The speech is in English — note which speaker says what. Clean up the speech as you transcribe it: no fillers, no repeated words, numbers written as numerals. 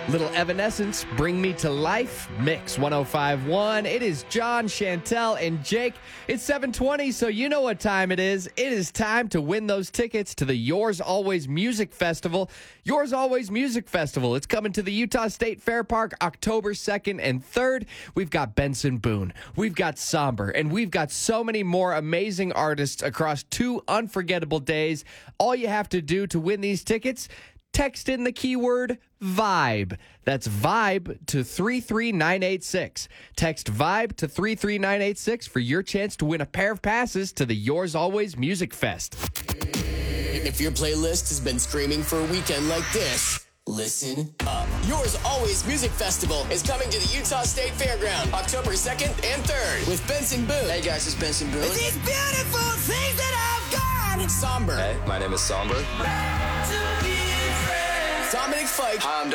Speaker 1: Little Evanescence, Bring Me to Life, Mix 105.1. It is John, Chantel, and Jake. It's 7:20, so you know what time it is. It is time to win those tickets to the Yours Always Music Festival. Yours Always Music Festival. It's coming to the Utah State Fair Park October 2nd and 3rd. We've got Benson Boone, we've got Somber, and we've got so many more amazing artists across 2 unforgettable days. All you have to do to win these tickets, text in the keyword VIBE. That's VIBE to 33986. Text VIBE to 33986 for your chance to win a pair of passes to the Yours Always Music Fest.
Speaker 2: If your playlist has been screaming for a weekend like this, listen up. Yours Always Music Festival is coming to the Utah State Fairground October 2nd and 3rd with Benson Boone.
Speaker 3: Hey guys, it's Benson Boone.
Speaker 2: These beautiful things that I've got. Somber.
Speaker 3: Hey, my name is Somber.
Speaker 2: Dominic Fike.
Speaker 3: Hi, I'm